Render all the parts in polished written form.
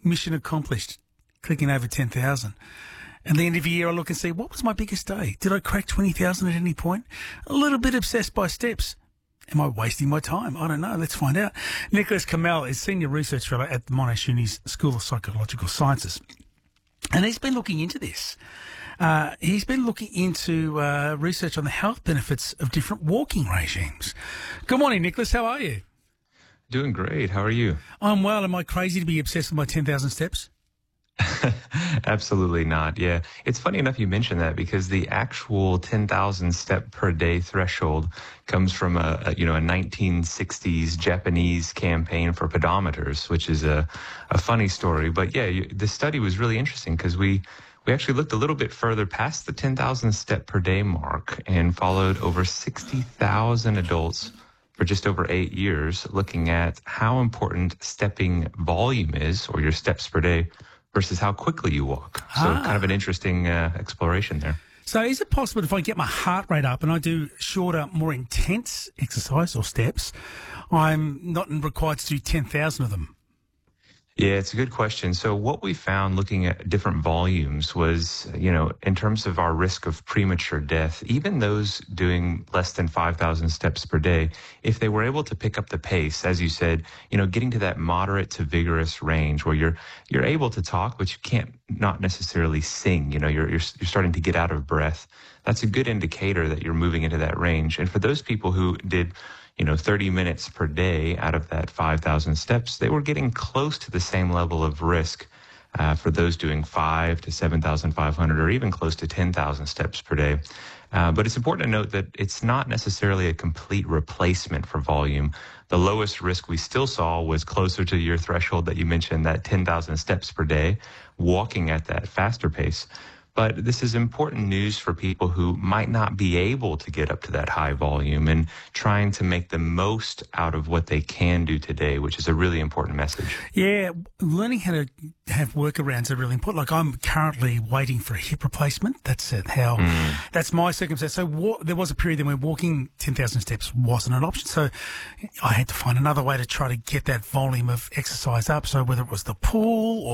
mission accomplished, clicking over 10,000. And the end of the year, I look and see, what was my biggest day? Did I crack 20,000 at any point? A little bit obsessed by steps. Am I wasting my time? I don't know. Let's find out. Nicholas Kamel is Senior Research Fellow at Monash Uni's School of Psychological Sciences. And he's been looking into this. He's been looking into research on the health benefits of different walking regimes. Good morning, Nicholas. How are you? Doing great. How are you? I'm well. Am I crazy to be obsessed with my 10,000 steps? Absolutely not. Yeah. It's funny enough you mentioned that because the actual 10,000 step per day threshold comes from a 1960s Japanese campaign for pedometers, which is a funny story. But yeah, the study was really interesting because we actually looked a little bit further past the 10,000 step per day mark and followed over 60,000 adults for just over 8 years, looking at how important stepping volume is, or your steps per day, versus how quickly you walk. So kind of an interesting exploration there. So is it possible if I get my heart rate up and I do shorter, more intense exercise or steps, I'm not required to do 10,000 of them? Yeah, it's a good question. So what we found looking at different volumes was, in terms of our risk of premature death, even those doing less than 5,000 steps per day, if they were able to pick up the pace, as you said, getting to that moderate to vigorous range where you're able to talk, but you can't not necessarily sing, you're starting to get out of breath. That's a good indicator that you're moving into that range. And for those people who did 30 minutes per day out of that 5,000 steps, they were getting close to the same level of risk for those doing 5 to 7,500 or even close to 10,000 steps per day. But it's important to note that it's not necessarily a complete replacement for volume. The lowest risk we still saw was closer to your threshold that you mentioned, that 10,000 steps per day, walking at that faster pace. But this is important news for people who might not be able to get up to that high volume and trying to make the most out of what they can do today, which is a really important message. Yeah, learning how to have workarounds are really important. Like I'm currently waiting for a hip replacement. That's that's my circumstance. So there was a period then when walking 10,000 steps wasn't an option. So I had to find another way to try to get that volume of exercise up. So whether it was the pool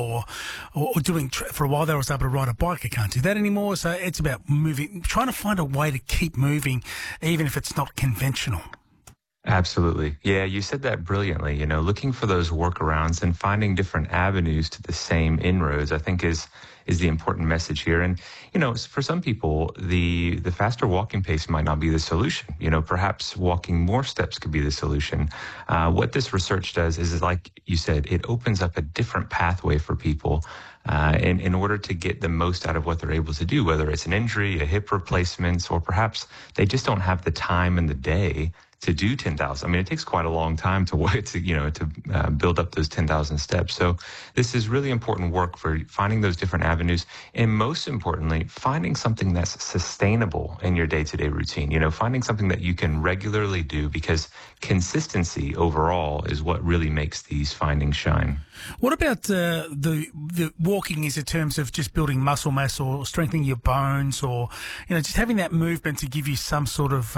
or doing, for a while there I was able to ride a bike. I can't do that anymore. So it's about moving, trying to find a way to keep moving, even if it's not conventional. Absolutely. Yeah, you said that brilliantly. Looking for those workarounds and finding different avenues to the same inroads, I think is the important message here. And, for some people, the faster walking pace might not be the solution. Perhaps walking more steps could be the solution. What this research does is, like you said, it opens up a different pathway for people in order to get the most out of what they're able to do, whether it's an injury, a hip replacement, or perhaps they just don't have the time in the day to do 10,000. I mean, it takes quite a long time to build up those 10,000 steps. So this is really important work for finding those different avenues. And most importantly, finding something that's sustainable in your day-to-day routine, finding something that you can regularly do, because consistency overall is what really makes these findings shine. What about the walking is in terms of just building muscle mass or strengthening your bones, or just having that movement to give you some sort of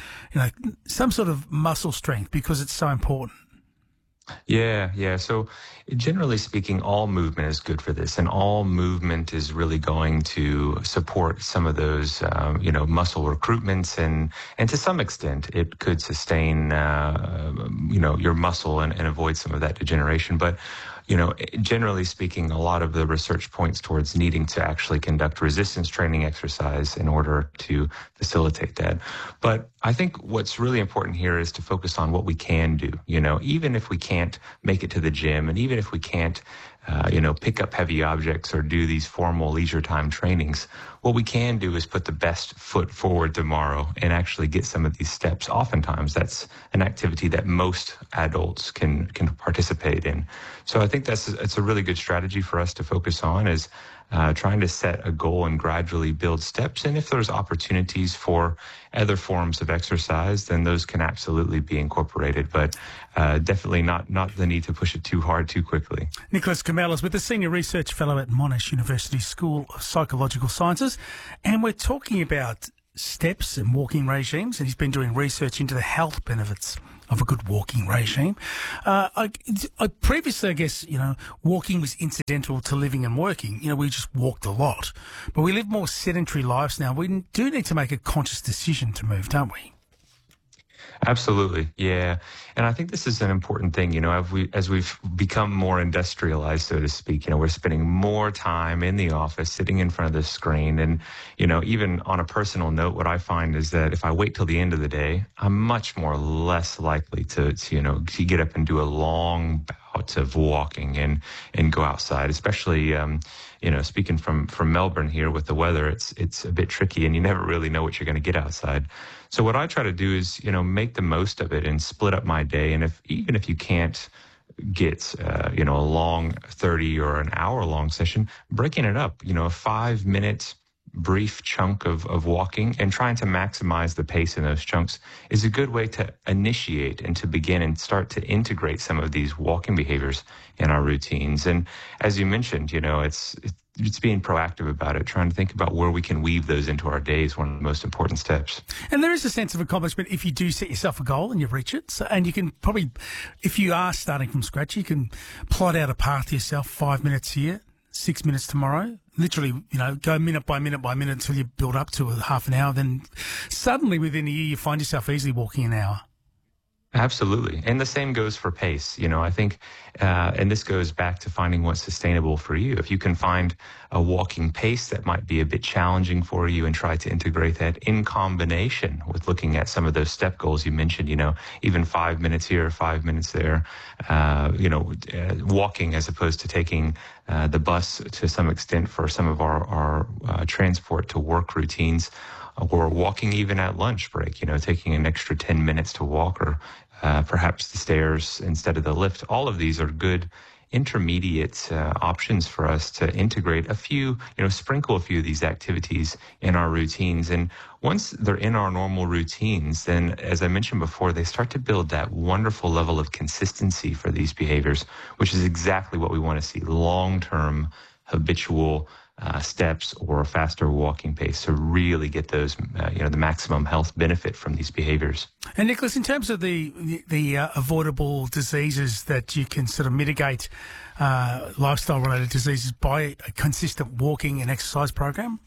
muscle strength, because it's so important? Yeah. So generally speaking, all movement is good for this, and all movement is really going to support some of those, muscle recruitments, and to some extent, it could sustain, your muscle and avoid some of that degeneration. But generally speaking, a lot of the research points towards needing to actually conduct resistance training exercise in order to facilitate that. But I think what's really important here is to focus on what we can do. Even if we can't make it to the gym, and even if we can't, pick up heavy objects or do these formal leisure time trainings, what we can do is put the best foot forward tomorrow and actually get some of these steps. Oftentimes, that's an activity that most adults can participate in. So I think it's a really good strategy for us to focus on, is trying to set a goal and gradually build steps. And if there's opportunities for other forms of exercise, then those can absolutely be incorporated, but definitely not the need to push it too hard too quickly. Nicholas Kamel is with the Senior Research Fellow at Monash University School of Psychological Sciences, and we're talking about steps and walking regimes, and he's been doing research into the health benefits of a good walking regime. I previously, I guess, walking was incidental to living and working. We just walked a lot. But we live more sedentary lives now. We do need to make a conscious decision to move, don't we? Absolutely. Yeah. And I think this is an important thing, as we've become more industrialized, so to speak, we're spending more time in the office, sitting in front of the screen. And, even on a personal note, what I find is that if I wait till the end of the day, I'm much more less likely to get up and do a long bout of walking and go outside, especially, speaking from Melbourne here with the weather, it's a bit tricky and you never really know what you're going to get outside. So what I try to do is, make the most of it and split up my day. And even if you can't get, a long 30 or an hour long session, breaking it up, a 5-minute brief chunk of walking and trying to maximize the pace in those chunks is a good way to initiate and to begin and start to integrate some of these walking behaviors in our routines. And as you mentioned, it's being proactive about it, trying to think about where we can weave those into our days, one of the most important steps. And there is a sense of accomplishment if you do set yourself a goal and you reach it. So, and you can probably, if you are starting from scratch, you can plot out a path to yourself, 5 minutes here, 6 minutes tomorrow. Literally, go minute by minute by minute until you build up to a half an hour. Then suddenly within a year, you find yourself easily walking an hour. Absolutely. And the same goes for pace. I think, and this goes back to finding what's sustainable for you. If you can find a walking pace that might be a bit challenging for you and try to integrate that in combination with looking at some of those step goals you mentioned, even 5 minutes here, 5 minutes there, walking as opposed to taking the bus to some extent for some of our transport to work routines, or walking even at lunch break, taking an extra 10 minutes to walk, or perhaps the stairs instead of the lift. All of these are good intermediate options for us to integrate a few, sprinkle a few of these activities in our routines. And once they're in our normal routines, then, as I mentioned before, they start to build that wonderful level of consistency for these behaviors, which is exactly what we want to see: long-term, habitual steps or a faster walking pace to really get those, the maximum health benefit from these behaviors. And Nicholas, in terms of the avoidable diseases that you can sort of mitigate, lifestyle-related diseases by a consistent walking and exercise program?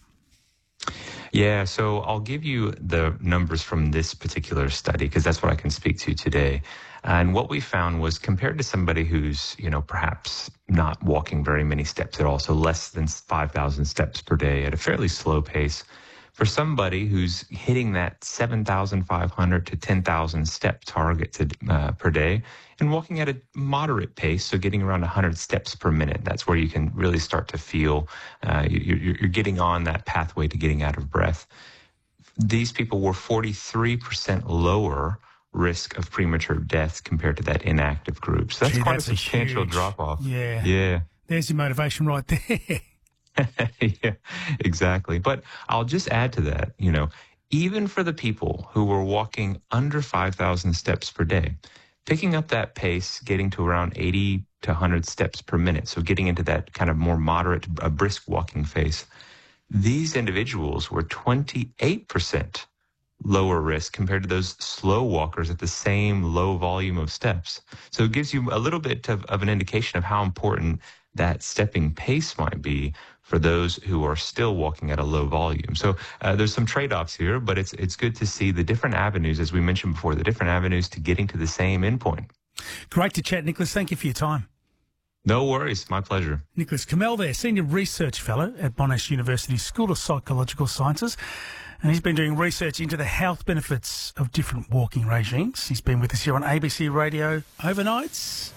Yeah, so I'll give you the numbers from this particular study because that's what I can speak to today. And what we found was, compared to somebody who's, perhaps not walking very many steps at all, so less than 5,000 steps per day at a fairly slow pace, for somebody who's hitting that 7,500 to 10,000 step target per day and walking at a moderate pace, so getting around 100 steps per minute, that's where you can really start to feel you're getting on that pathway to getting out of breath. These people were 43% lower risk of premature death compared to that inactive group. So that's quite a substantial drop-off. Yeah. There's your motivation right there. Yeah, exactly. But I'll just add to that, even for the people who were walking under 5,000 steps per day, picking up that pace, getting to around 80 to 100 steps per minute, so getting into that kind of more moderate, brisk walking phase, these individuals were 28% lower risk compared to those slow walkers at the same low volume of steps. So it gives you a little bit of an indication of how important that stepping pace might be for those who are still walking at a low volume. So there's some trade-offs here, but it's good to see the different avenues, as we mentioned before, the different avenues to getting to the same endpoint. Great to chat, Nicholas. Thank you for your time. No worries. My pleasure. Nicholas Kamel there, Senior Research Fellow at Monash University School of Psychological Sciences. And he's been doing research into the health benefits of different walking regimes. He's been with us here on ABC Radio overnights.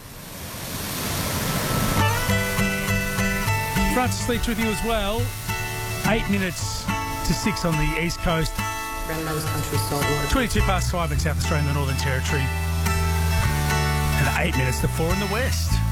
Francis Leach with you as well. 8 minutes to 6 on the East Coast. 22 past 5 in South Australia and the Northern Territory. And 8 minutes to 4 in the West.